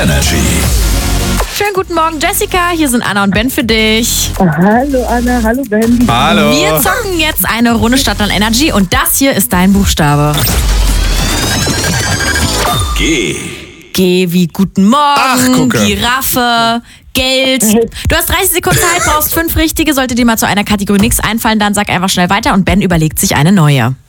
Energy. Schönen guten Morgen, Jessica. Hier sind Anna und Ben für dich. Hallo Anna, hallo Ben. Hallo. Wir zocken jetzt eine Runde Stadtland Energy und das hier ist dein Buchstabe. G. G wie guten Ach, Morgen, gucke. Giraffe, Geld. Du hast 30 Sekunden Zeit, brauchst 5 richtige. Sollte dir mal zu einer Kategorie nichts einfallen, dann sag einfach schnell weiter und Ben überlegt sich eine neue.